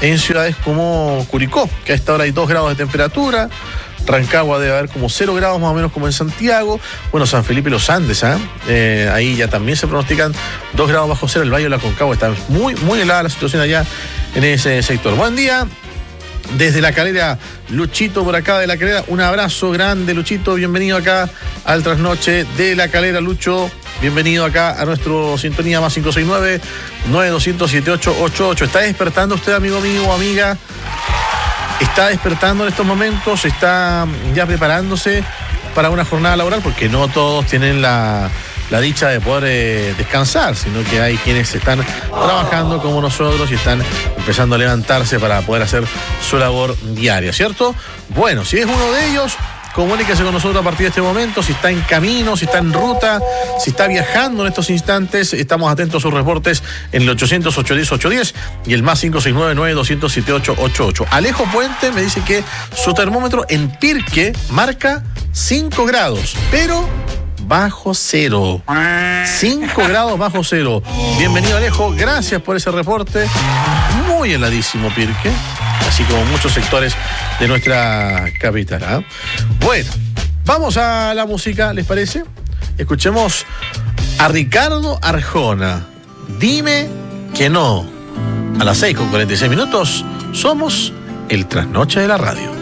en ciudades como Curicó, que a esta hora hay 2 grados de temperatura. Rancagua debe haber como 0 grados más o menos como en Santiago. Bueno, San Felipe y los Andes, ahí ya también se pronostican 2 grados bajo cero. El Valle de la Concagua está muy, muy helada la situación allá en ese sector. Buen día. Desde La Calera, Luchito por acá de La Calera. Un abrazo grande, Luchito. Bienvenido acá al Trasnoche de La Calera, Lucho. Bienvenido acá a nuestro sintonía más 569-9200-7888. ¿Está despertando usted, amigo mío o amiga? ¿Está despertando en estos momentos? ¿Está ya preparándose para una jornada laboral? Porque no todos tienen la dicha de poder descansar, sino que hay quienes están trabajando como nosotros y están empezando a levantarse para poder hacer su labor diaria, ¿cierto? Bueno, si es uno de ellos, comuníquese con nosotros a partir de este momento, si está en camino, si está en ruta, si está viajando en estos instantes. Estamos atentos a sus reportes en el 800-810-810 y el más 569-9200-7888. Alejo Puente me dice que su termómetro en Pirque marca 5 grados, pero bajo cero. 5 grados bajo cero. Bienvenido, Alejo, gracias por ese reporte. Muy heladísimo Pirque, así como muchos sectores de nuestra capital. Bueno, vamos a la música, ¿les parece? Escuchemos a Ricardo Arjona. Dime que no. A las 6:46 somos el Trasnoche de la Radio.